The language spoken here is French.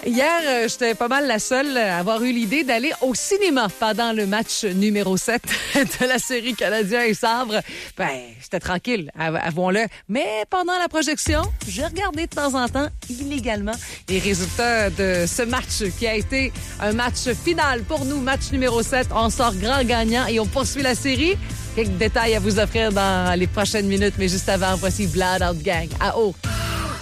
Hier, j'étais pas mal la seule à avoir eu l'idée d'aller au cinéma pendant le match numéro 7 de la série Canadien et Sabre. Ben, j'étais tranquille, avouons-le. Mais pendant la projection, j'ai regardé de temps en temps, illégalement, les résultats de ce match qui a été un match final pour nous. Match numéro 7, on sort grand gagnant et on poursuit la série. Quelques détails à vous offrir dans les prochaines minutes, mais juste avant, voici Blood Out Gang. À haut.